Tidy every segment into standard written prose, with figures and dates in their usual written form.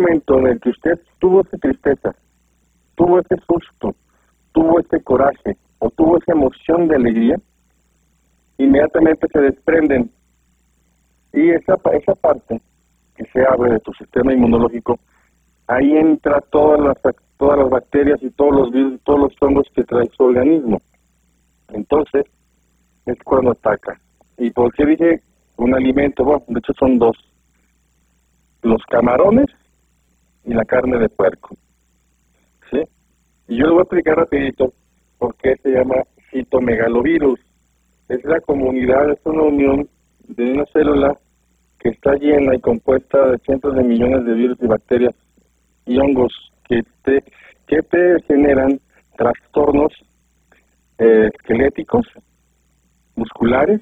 momento en el que usted tuvo esa tristeza, tuvo ese susto, tuvo ese coraje o tuvo esa emoción de alegría, inmediatamente se desprenden. Y esa parte que se abre de tu sistema inmunológico, ahí entra todas las bacterias y todos los virus, todos los hongos que trae su organismo. Entonces, es cuando ataca. ¿Y por qué dije un alimento? Bueno, de hecho son dos: los camarones y la carne de puerco. ¿Sí? Y yo le voy a explicar rapidito por qué se llama citomegalovirus. Es la comunidad, es una unión de una célula que está llena y compuesta de cientos de millones de virus y bacterias y hongos que te generan trastornos esqueléticos, musculares,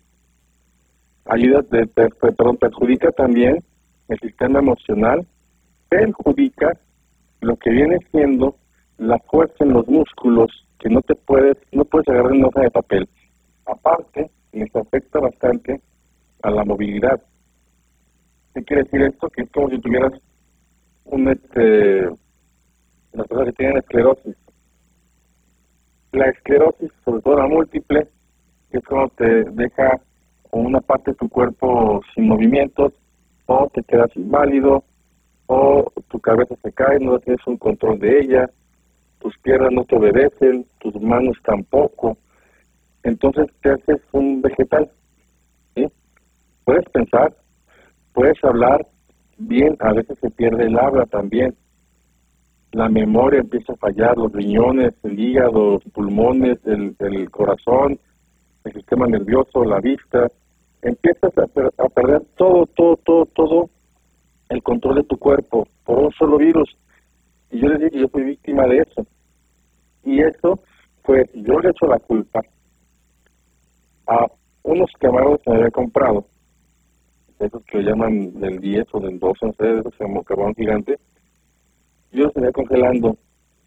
perjudica también el sistema emocional, perjudica lo que viene siendo la fuerza en los músculos, que no puedes agarrar una hoja de papel. Aparte, les afecta bastante a la movilidad. ¿Qué quiere decir esto? Que es como si tuvieras las personas que tienen esclerosis. La esclerosis, sobre todo la múltiple, que es cuando te deja una parte de tu cuerpo sin movimientos, o te quedas inválido, o tu cabeza se cae, no tienes un control de ella, tus piernas no te obedecen, tus manos tampoco. Entonces te haces un vegetal. ¿Sí? Puedes pensar, puedes hablar bien, a veces se pierde el habla también. La memoria empieza a fallar, los riñones, el hígado, los pulmones, el corazón, el sistema nervioso, la vista. Empiezas a perder todo el control de tu cuerpo por un solo virus. Y yo les dije que yo fui víctima de eso. Y eso, pues, yo le echo la culpa a unos camarones que me había comprado, esos que llaman del 10 o del 12, no sé, esos camarón gigante. Yo los tenía congelando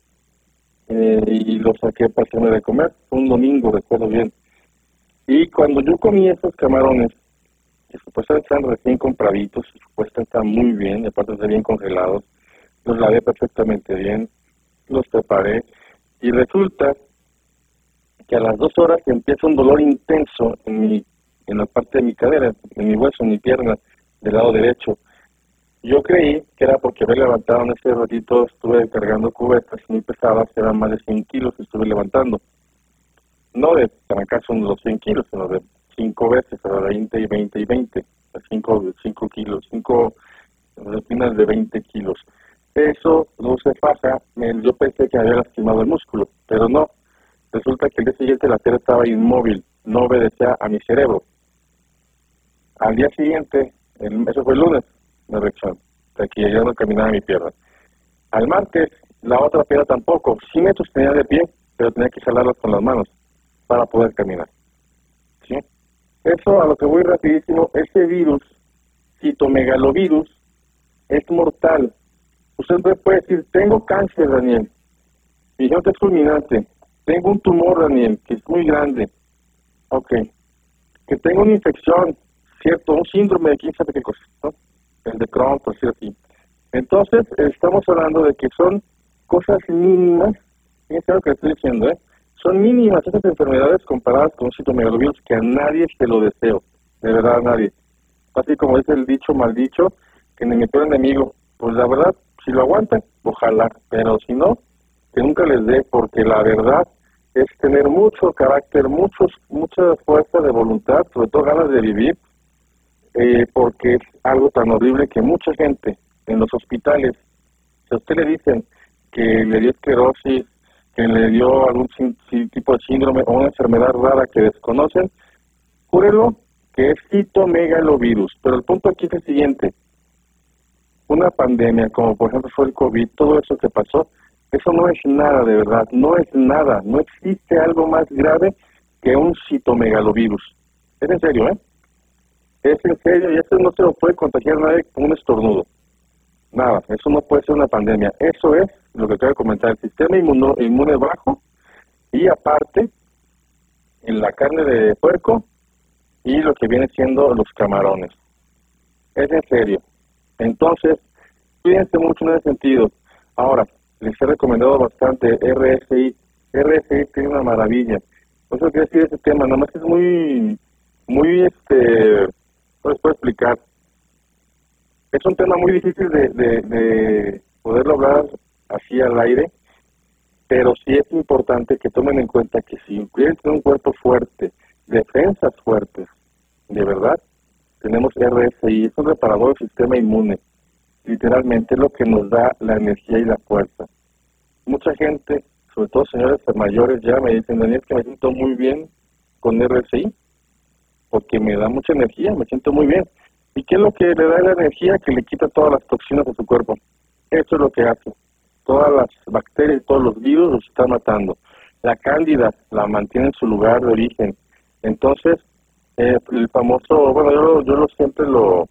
y los saqué para hacerme de comer. Un domingo, recuerdo bien. Y cuando yo comí esos camarones, que supuestamente están recién compraditos, supuestamente están muy bien, aparte de bien congelados, los lavé perfectamente bien, los preparé, y resulta que a las 2 horas empieza un dolor intenso en la parte de mi cadera, en mi hueso, en mi pierna, del lado derecho. Yo creí que era porque había levantado en ese ratito, estuve cargando cubetas muy pesadas, eran más de 100 kilos que estuve levantando. No de acaso los 100 kilos, sino de 5 veces, a 20 y 20 y 20, a 5 kilos, 5 rutinas de 20 kilos. Eso no se pasa, yo pensé que había lastimado el músculo, pero no. Resulta que el día siguiente la tierra estaba inmóvil, no obedecía a mi cerebro. Al día siguiente, eso fue el lunes, la reacción, hasta que ya no caminaba mi pierna. Al martes, la otra pierna tampoco, sí me sostenía de pie, pero tenía que jalarlas con las manos para poder caminar. ¿Sí? Eso, a lo que voy rapidísimo, ese virus, citomegalovirus, es mortal. Usted me puede decir, tengo cáncer, Daniel, visión que es fulminante, tengo un tumor, Daniel, que es muy grande, ok, que tengo una infección, cierto, un síndrome de quién sabe qué cosa, ¿no? El de Crohn, por decir así. Entonces, estamos hablando de que son cosas mínimas, fíjense lo que estoy diciendo, son mínimas esas enfermedades comparadas con un citomegalovirus que a nadie se lo deseo, de verdad a nadie. Así como dice el dicho mal dicho, que ni mi peor enemigo, pues la verdad, si lo aguantan, ojalá, pero si no, que nunca les dé, porque la verdad es tener mucho carácter, mucha fuerza de voluntad, sobre todo ganas de vivir, porque es algo tan horrible que mucha gente en los hospitales, si a usted le dicen que le dio esclerosis, que le dio algún tipo de síndrome o una enfermedad rara que desconocen, júrelo que es citomegalovirus. Pero el punto aquí es el siguiente: una pandemia, como por ejemplo fue el COVID, todo eso que pasó, eso no es nada, de verdad, no es nada, no existe algo más grave que un citomegalovirus. Es en serio, es en serio, y eso no se lo puede contagiar a nadie con un estornudo. Nada, eso no puede ser una pandemia. Eso es lo que acabo de comentar, el sistema inmune bajo, y aparte, en la carne de puerco y lo que viene siendo los camarones. Es en serio. Entonces, cuídense mucho en ese sentido. Ahora, les he recomendado bastante RSI. RSI tiene una maravilla. No sé qué decir de ese tema, nada más es muy, ¿cómo les puedo explicar? Es un tema muy difícil de poderlo hablar así al aire, pero sí es importante que tomen en cuenta que si quieren tener un cuerpo fuerte, defensas fuertes, de verdad, tenemos RSI, es un reparador del sistema inmune, literalmente es lo que nos da la energía y la fuerza. Mucha gente, sobre todo señores mayores, ya me dicen, Daniel, que me siento muy bien con RSI, porque me da mucha energía, me siento muy bien. ¿Y qué es lo que le da la energía? Que le quita todas las toxinas de su cuerpo. Eso es lo que hace. Todas las bacterias y todos los virus los están matando. La cándida la mantiene en su lugar de origen. Entonces, el famoso, bueno, yo siempre lo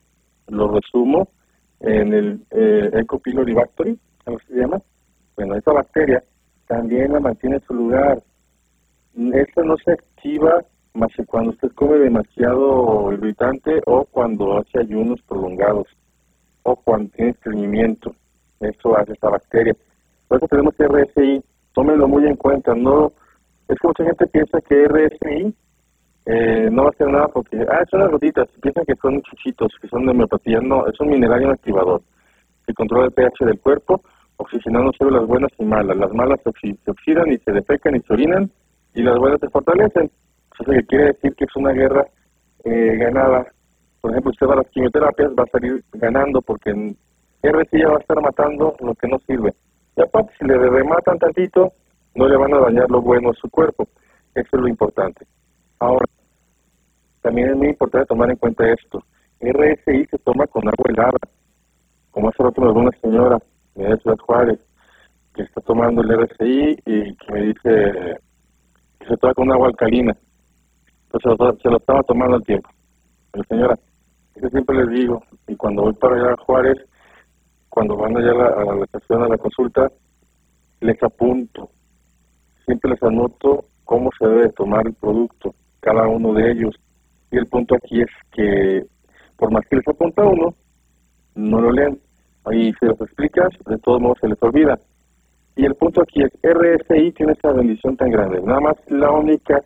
resumo en el Eco pylori bacteria, ¿cómo se llama? Bueno, esa bacteria también la mantiene en su lugar. Esta no se activa más que cuando usted come demasiado irritante o cuando hace ayunos prolongados o cuando tiene estreñimiento. Eso hace esta bacteria. Por eso tenemos RSI. Tómenlo muy en cuenta. No, es que mucha gente piensa que RSI no va a hacer nada porque, son las gotitas. Piensan que son chuchitos, que son de homeopatía. No, es un mineral y un activador que controla el pH del cuerpo, oxigenando células buenas y malas. Las malas se oxidan y se defecan y se orinan, y las buenas se fortalecen. Eso quiere decir que es una guerra ganada. Por ejemplo, usted va a las quimioterapias, va a salir ganando porque en RSI ya va a estar matando lo que no sirve. Y aparte, si le rematan tantito, no le van a dañar lo bueno a su cuerpo. Eso es lo importante. Ahora, también es muy importante tomar en cuenta esto. RSI se toma con agua helada. Como hace rato me habló una señora de Ciudad Juárez que está tomando el RSI y que me dice que se toma con agua alcalina. Entonces se lo estaba tomando al tiempo. Pero señora, yo siempre les digo, y cuando voy para allá a Juárez, cuando van allá a la estación, a la consulta, les apunto. Siempre les anoto cómo se debe tomar el producto, cada uno de ellos. Y el punto aquí es que, por más que les apunta uno, no lo leen. Y si los explicas, de todos modos se les olvida. Y el punto aquí es, RSI tiene esa bendición tan grande. Nada más la única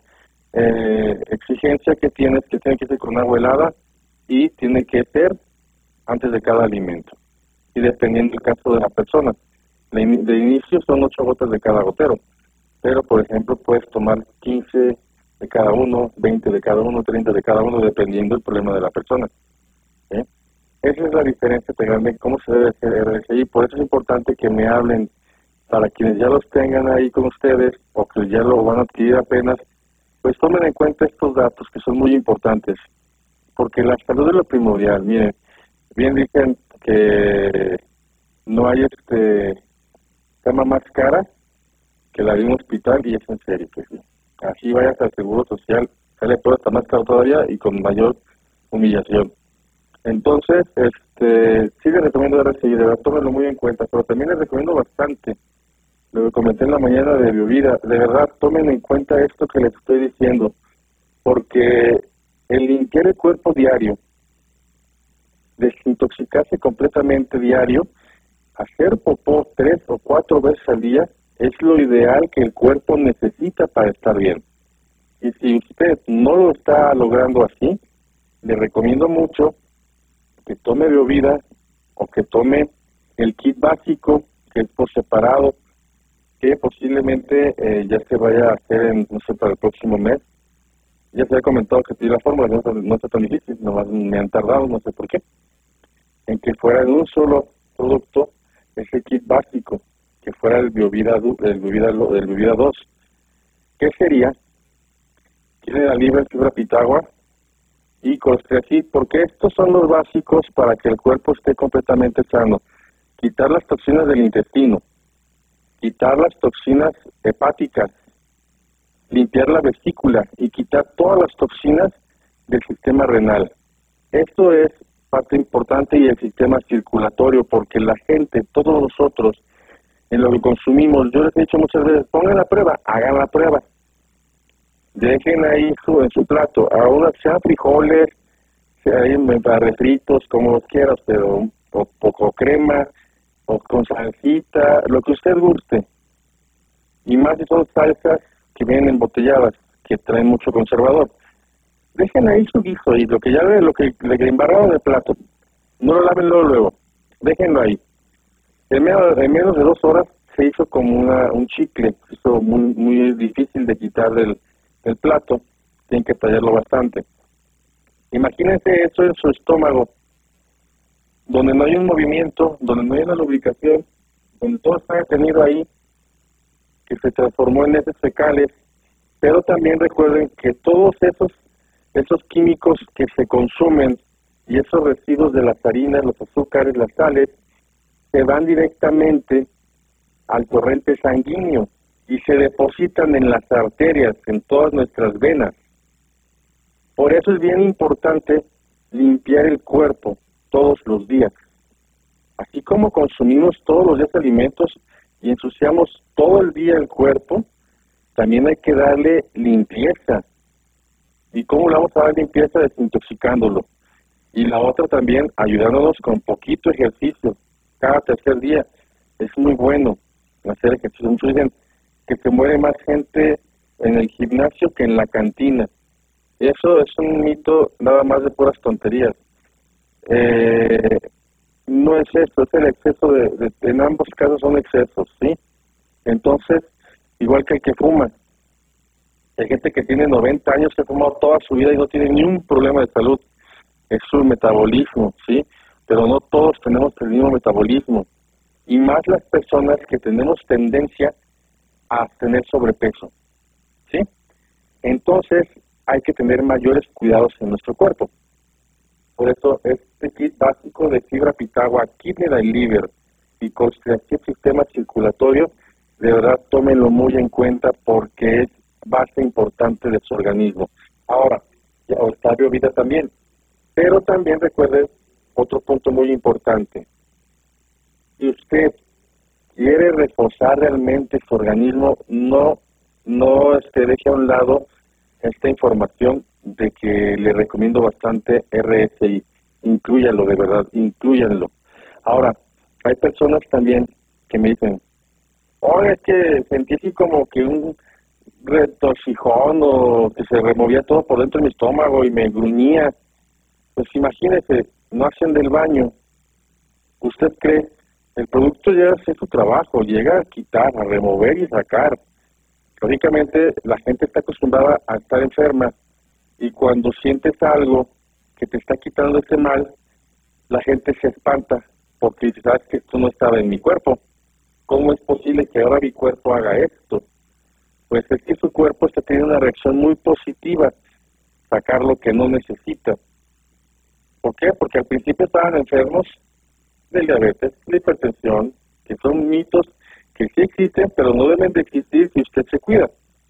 exigencia que tiene es que tiene que ser con agua helada y tiene que ser antes de cada alimento. Y dependiendo del caso de la persona. De inicio son 8 gotas de cada gotero. Pero, por ejemplo, puedes tomar 15 de cada uno, 20 de cada uno, 30 de cada uno, dependiendo del problema de la persona. ¿Sí? Esa es la diferencia tan grande, cómo se debe hacer RSI. Por eso es importante que me hablen, para quienes ya los tengan ahí con ustedes o que ya lo van a adquirir apenas, pues tomen en cuenta estos datos que son muy importantes, porque la salud es lo primordial. Miren, bien dicen que no hay cama más cara que la de un hospital, y es en serio, pues sí. Así vayas al Seguro Social, sale todo hasta más caro todavía y con mayor humillación. Entonces, sí les recomiendo RSI, de verdad, tómenlo muy en cuenta, pero también les recomiendo bastante. Lo comenté en la mañana de Biovida, de verdad, tomen en cuenta esto que les estoy diciendo, porque el limpiar el cuerpo diario, desintoxicarse completamente diario, hacer popó 3 o 4 veces al día, es lo ideal que el cuerpo necesita para estar bien. Y si usted no lo está logrando así, le recomiendo mucho que tome Biovida o que tome el kit básico, que es por separado, que posiblemente ya se vaya a hacer no sé, para el próximo mes. Ya se ha comentado que tiene la fórmula, no está tan difícil, nomás me han tardado, no sé por qué, en que fuera en un solo producto ese kit básico, que fuera el Biovida 2. ¿Qué sería? Tiene la libre fibra pitagua y colostrecid, porque estos son los básicos para que el cuerpo esté completamente sano. Quitar las toxinas del intestino, quitar las toxinas hepáticas, limpiar la vesícula y quitar todas las toxinas del sistema renal. Esto es parte importante, y el sistema circulatorio, porque la gente, todos nosotros, en lo que consumimos, yo les he dicho muchas veces, pongan la prueba, hagan la prueba. Dejen ahí en su plato, sean frijoles, sean refritos, como los quieras, pero o poco crema, o con salsita, lo que usted guste. Y más de todas salsas que vienen embotelladas, que traen mucho conservador. Dejen ahí su guiso y lo que ya ve, lo que le embarraron de plato, no lo laven luego, déjenlo ahí. En menos de 2 horas se hizo como un chicle, se hizo muy difícil de quitar del plato, tienen que tallarlo bastante. Imagínense eso en su estómago, donde no hay un movimiento, donde no hay una lubricación, donde todo está detenido ahí, que se transformó en heces fecales, pero también recuerden que todos esos químicos que se consumen y esos residuos de las harinas, los azúcares, las sales, se van directamente al torrente sanguíneo y se depositan en las arterias, en todas nuestras venas. Por eso es bien importante limpiar el cuerpo todos los días. Así como consumimos todos los días alimentos y ensuciamos todo el día el cuerpo, también hay que darle limpieza. ¿Y cómo le vamos a dar limpieza? Desintoxicándolo. Y la otra también, ayudándonos con poquito ejercicio. Cada tercer día es muy bueno hacer ejercicio. Muchos dicen que se muere más gente en el gimnasio que en la cantina. Eso es un mito nada más de puras tonterías. No es eso, es el exceso en ambos casos son excesos, ¿sí? Entonces, igual que el que fuma. Hay gente que tiene 90 años, que ha fumado toda su vida y no tiene ni un problema de salud. Es su metabolismo, ¿sí? Pero no todos tenemos el mismo metabolismo. Y más las personas que tenemos tendencia a tener sobrepeso, ¿sí? Entonces, hay que tener mayores cuidados en nuestro cuerpo. Por eso, este kit básico de fibra pitagua, kidney and liver y constitución sistema circulatorio, de verdad, tómenlo muy en cuenta porque es base importante de su organismo. Ahora, ya está BioVita también, pero también recuerden otro punto muy importante. Si usted quiere reforzar realmente su organismo, no deje a un lado esta información de que le recomiendo bastante RSI. Inclúyanlo, de verdad, inclúyanlo. Ahora, hay personas también que me dicen, oye, es que sentí así como que un retorcijón o que se removía todo por dentro de mi estómago y me gruñía. Pues imagínese, no hacen del baño. ¿Usted cree? El producto ya hace su trabajo, llega a quitar, a remover y sacar. Lógicamente, la gente está acostumbrada a estar enferma y cuando sientes algo que te está quitando ese mal, la gente se espanta porque dice, sabes que esto no estaba en mi cuerpo. ¿Cómo es posible que ahora mi cuerpo haga esto? Pues es que su cuerpo está teniendo una reacción muy positiva, sacar lo que no necesita. ¿Por qué? Porque al principio estaban enfermos de diabetes, de hipertensión, que son mitos que sí existen, pero no deben de existir si usted se cuida.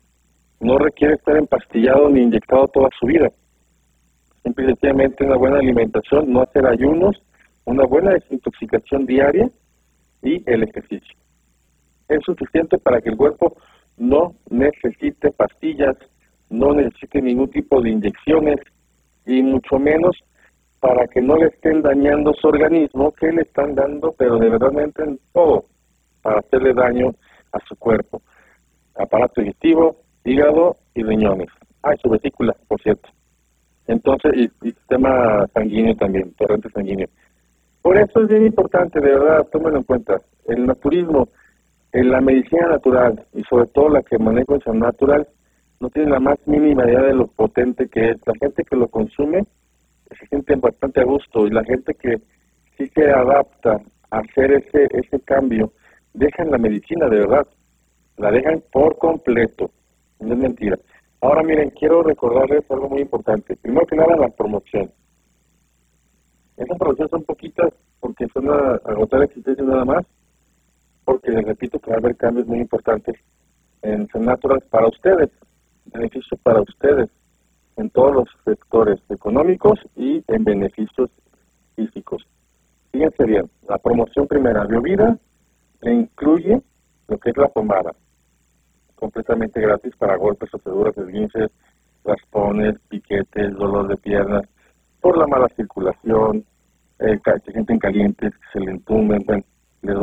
No requiere estar empastillado ni inyectado toda su vida. Simple y sencillamente una buena alimentación, no hacer ayunos, una buena desintoxicación diaria y el ejercicio. Es suficiente para que el cuerpo no necesite pastillas, no necesite ningún tipo de inyecciones y mucho menos para que no le estén dañando su organismo, que le están dando, pero de verdad en todo, para hacerle daño a su cuerpo. Aparato digestivo, hígado y riñones. Y su vesícula, por cierto. Entonces, y sistema sanguíneo también, torrente sanguíneo. Por eso es bien importante, de verdad, tómenlo en cuenta. El naturismo, en la medicina natural, y sobre todo la que manejo en San Natural, no tiene la más mínima idea de lo potente que es. La gente que lo consume se siente bastante a gusto, y la gente que sí se adapta a hacer ese cambio, dejan la medicina, de verdad. La dejan por completo. No es mentira. Ahora miren, quiero recordarles algo muy importante. Primero que nada, la promoción. Esas promociones son poquitas porque son a agotar existencia nada más, porque les repito que va a haber cambios muy importantes en San Natural para ustedes, beneficios para ustedes en todos los sectores económicos y en beneficios físicos. Fíjense bien, la promoción primera, BioVida, le incluye lo que es la pomada, completamente gratis para golpes, torceduras, esguinces, raspones, piquetes, dolor de piernas, por la mala circulación, que se sienten calientes, que se le entumen, bueno,